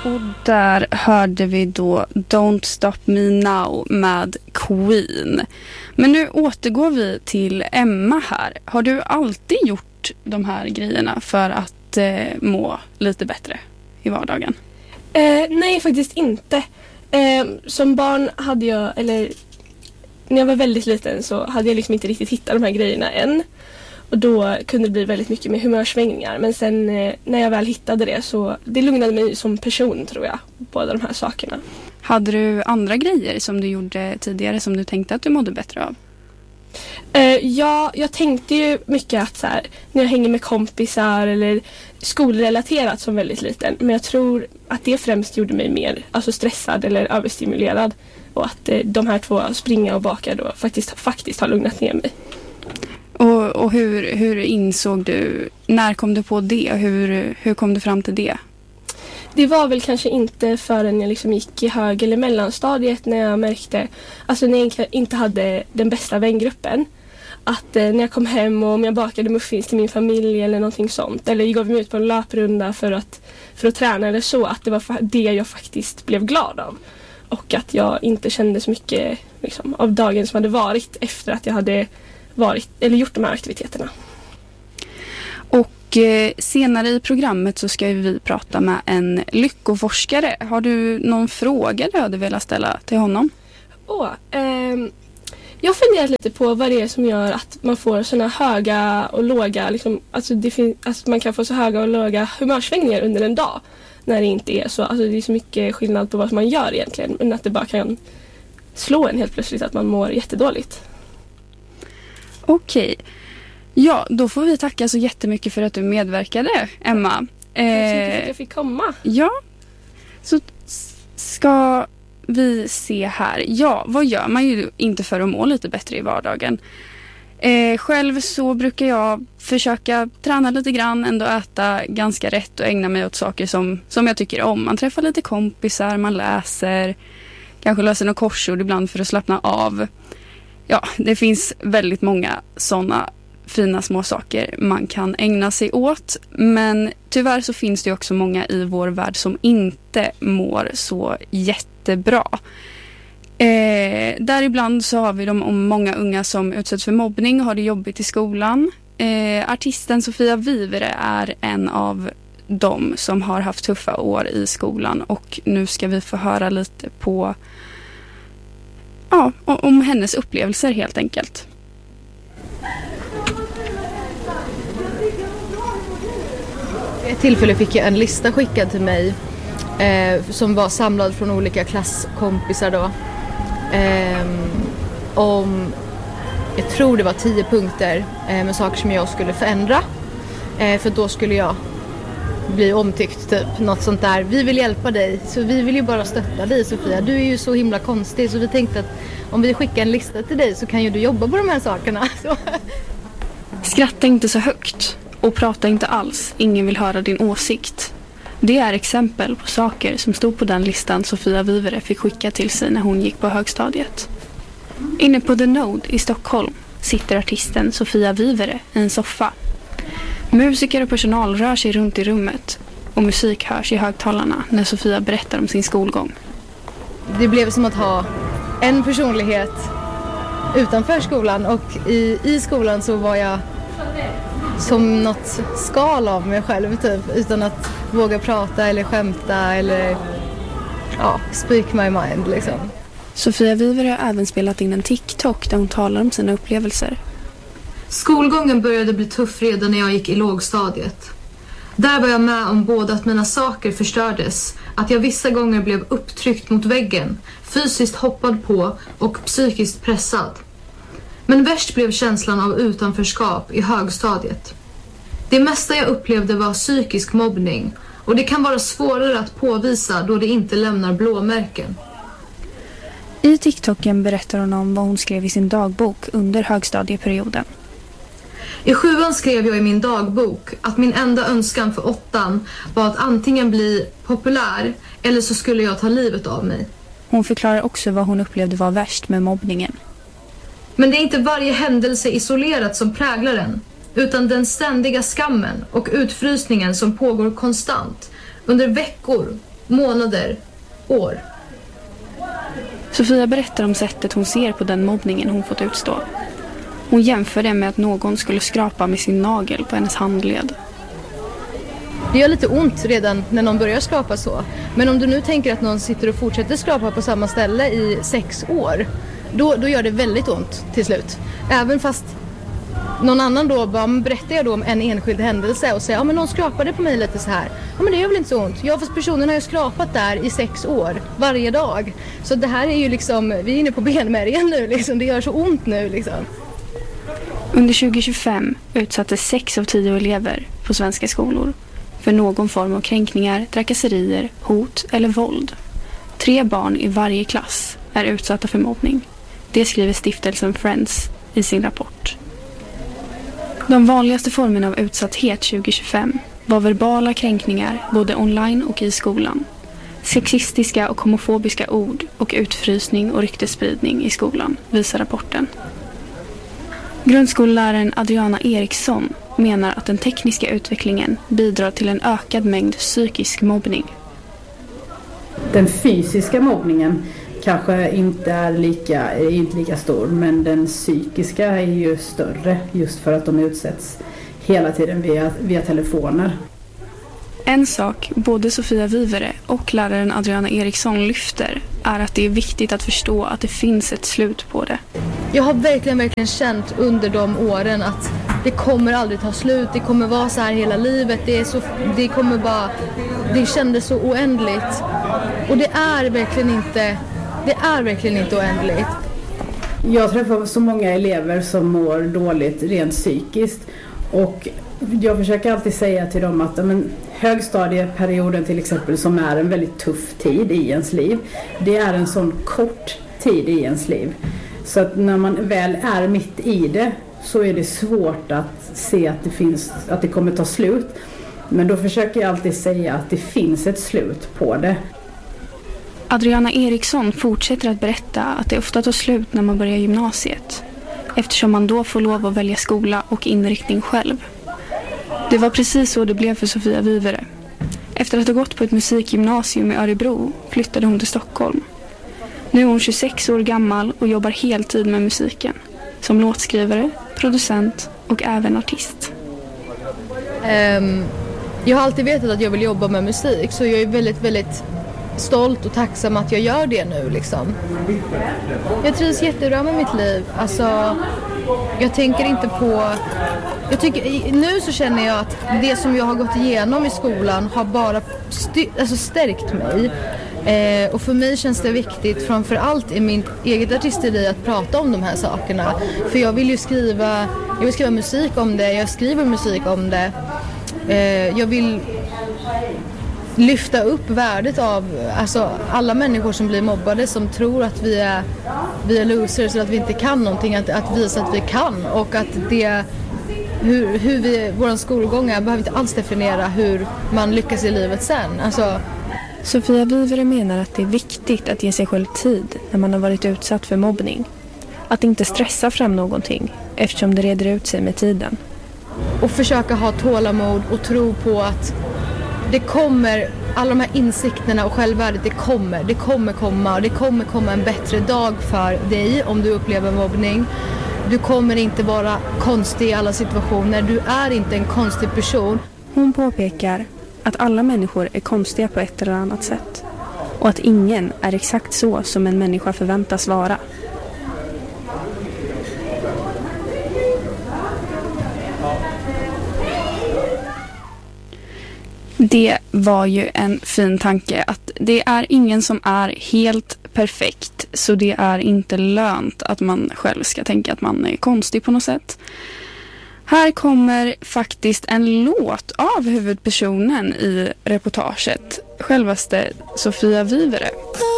Och där hörde vi då Don't Stop Me Now med Queen. Men nu återgår vi till Emma här. Har du alltid gjort de här grejerna för att må lite bättre i vardagen? Nej, faktiskt inte. Som barn hade jag, eller när jag var väldigt liten så hade jag liksom inte riktigt hittat de här grejerna än. Och då kunde det bli väldigt mycket med humörsvängningar. Men sen när jag väl hittade det så det lugnade mig som person, tror jag, båda de här sakerna. Hade du andra grejer som du gjorde tidigare som du tänkte att du mådde bättre av? Ja, jag tänkte ju mycket att så här, när jag hänger med kompisar eller skolrelaterat som väldigt liten. Men jag tror att det främst gjorde mig mer stressad eller överstimulerad. Och att de här två, springa och baka, då faktiskt har lugnat ner mig. Och hur insåg du, när kom du på det? Hur kom du fram till det? Det var väl kanske inte förrän jag liksom gick i hög- eller mellanstadiet när jag märkte, när jag inte hade den bästa vängruppen, att när jag kom hem och om jag bakade muffins till min familj eller någonting sånt, eller gav mig ut på en löprunda för att träna eller så, att det var det jag faktiskt blev glad av. Och att jag inte kände så mycket liksom, av dagen som hade varit efter att jag hade gjort de här aktiviteterna. Och senare i programmet så ska vi prata med en lyckoforskare. Har du någon fråga du hade velat ställa till honom? Jag har funderat lite på vad det är som gör att man får såna höga och låga, liksom, man kan få så höga och låga humörsvängningar under en dag. När det inte är så, det är så mycket skillnad på vad man gör egentligen. Men att det bara kan slå en helt plötsligt att man mår jättedåligt. Okej. Ja, då får vi tacka så jättemycket för att du medverkade, Emma. Tack så mycket för att jag fick komma. Ja, så ska vi se här. Ja, vad gör man ju inte för att må lite bättre i vardagen? Själv så brukar jag försöka träna lite grann, ändå äta ganska rätt och ägna mig åt saker som jag tycker om. Man träffar lite kompisar, man läser, kanske löser några korsord ibland för att slappna av. Ja, det finns väldigt många sådana fina små saker man kan ägna sig åt. Men tyvärr så finns det också många i vår värld som inte mår så jättebra. Däribland så har vi om många unga som utsätts för mobbning och har det jobbigt i skolan. Artisten Sofia Vivere är en av dem som har haft tuffa år i skolan, och nu ska vi få höra lite på om hennes upplevelser helt enkelt. Vid ett tillfälle fick jag en lista skickad till mig som var samlad från olika klasskompisar då. Om, jag tror det var 10 punkter med saker som jag skulle förändra. För då skulle jag bli omtyckt, typ något sånt där. Vi vill hjälpa dig, så vi vill ju bara stötta dig, Sofia. Du är ju så himla konstig, så vi tänkte att om vi skickar en lista till dig så kan ju du jobba på de här sakerna. Så. Skratta inte så högt och prata inte alls. Ingen vill höra din åsikt. Det är exempel på saker som stod på den listan Sofia Vivere fick skicka till sig när hon gick på högstadiet. Inne på The Node i Stockholm sitter artisten Sofia Vivere i en soffa. Musiker och personal rör sig runt i rummet och musik hörs i högtalarna när Sofia berättar om sin skolgång. Det blev som att ha en personlighet utanför skolan, och i skolan så var jag som något skal av mig själv typ, utan att våga prata eller skämta eller speak my mind liksom. Sofia Vivere har även spelat in en TikTok där hon talar om sina upplevelser. Skolgången började bli tuff redan när jag gick i lågstadiet. Där var jag med om både att mina saker förstördes, att jag vissa gånger blev upptryckt mot väggen, fysiskt hoppad på och psykiskt pressad. Men värst blev känslan av utanförskap i högstadiet. Det mesta jag upplevde var psykisk mobbning, och det kan vara svårare att påvisa då det inte lämnar blåmärken. I TikToken berättar hon om vad hon skrev i sin dagbok under högstadieperioden. I 7:an skrev jag i min dagbok att min enda önskan för 8:an var att antingen bli populär eller så skulle jag ta livet av mig. Hon förklarar också vad hon upplevde var värst med mobbningen. Men det är inte varje händelse isolerat som präglar den, utan den ständiga skammen och utfrysningen som pågår konstant under veckor månader, år. Sofia berättar om sättet hon ser på den mobbningen hon fått utstå. Hon jämför det med att någon skulle skrapa med sin nagel på hennes handled. Det gör lite ont redan när någon börjar skrapa så. Men om du nu tänker att någon sitter och fortsätter skrapa på samma ställe i 6 år, då gör det väldigt ont till slut. Även fast någon annan då berättar jag då om en enskild händelse och säger, ja men någon skrapade på mig lite så här. Ja men det gör väl inte så ont. Ja fast personen har ju skrapat där i 6 år, varje dag. Så det här är ju liksom, vi är inne på benmärgen nu liksom, det gör så ont nu liksom. Under 2025 utsattes 6 av 10 elever på svenska skolor för någon form av kränkningar, trakasserier, hot eller våld. 3 barn i varje klass är utsatta för mobbning. Det skriver stiftelsen Friends i sin rapport. De vanligaste formerna av utsatthet 2025 var verbala kränkningar både online och i skolan. Sexistiska och homofobiska ord och utfrysning och ryktesspridning i skolan, visar rapporten. Grundskolläraren Adriana Eriksson menar att den tekniska utvecklingen bidrar till en ökad mängd psykisk mobbning. Den fysiska mobbningen kanske inte är lika stor, men den psykiska är ju större just för att de utsätts hela tiden via telefoner. En sak både Sofia Vivere och läraren Adriana Eriksson lyfter är att det är viktigt att förstå att det finns ett slut på det. Jag har verkligen känt under de åren att det kommer aldrig ta slut, det kommer vara så här hela livet, det kändes så oändligt. Och det är verkligen inte oändligt. Jag träffar så många elever som mår dåligt rent psykiskt, och jag försöker alltid säga till dem att högstadieperioden till exempel, som är en väldigt tuff tid i ens liv, det är en sån kort tid i ens liv. Så att när man väl är mitt i det så är det svårt att se att det kommer ta slut. Men då försöker jag alltid säga att det finns ett slut på det. Adriana Eriksson fortsätter att berätta att det ofta tar slut när man börjar gymnasiet, eftersom man då får lov att välja skola och inriktning själv. Det var precis så det blev för Sofia Vivere. Efter att ha gått på ett musikgymnasium i Örebro flyttade hon till Stockholm. Nu är hon 26 år gammal och jobbar heltid med musiken, som låtskrivare, producent och även artist. Jag har alltid vetat att jag vill jobba med musik, så jag är väldigt stolt och tacksam att jag gör det nu liksom. Jag trivs jättebra med mitt liv. Alltså, jag tänker inte på... nu så känner jag att det som jag har gått igenom i skolan har bara stärkt mig. Och för mig känns det viktigt, framförallt i min eget artisteri, att prata om de här sakerna. För jag vill skriva musik om det, jag skriver musik om det. Jag vill lyfta upp värdet av alla människor som blir mobbade, som tror att vi är losers och att vi inte kan någonting, att visa att vi kan, och att vår skolgång behöver inte alls definiera hur man lyckas i livet sen. Sofia Vivere menar att det är viktigt att ge sig själv tid när man har varit utsatt för mobbning. Att inte stressa fram någonting, eftersom det reder ut sig med tiden. Och försöka ha tålamod och tro på att det kommer, alla de här insikterna och självvärdet, det kommer komma, och det kommer komma en bättre dag för dig om du upplever mobbning. Du kommer inte vara konstig i alla situationer, du är inte en konstig person. Hon påpekar att alla människor är konstiga på ett eller annat sätt, och att ingen är exakt så som en människa förväntas vara. Det var ju en fin tanke, att det är ingen som är helt perfekt, så det är inte lönt att man själv ska tänka att man är konstig på något sätt. Här kommer faktiskt en låt av huvudpersonen i reportaget, självaste Sofia Vivere.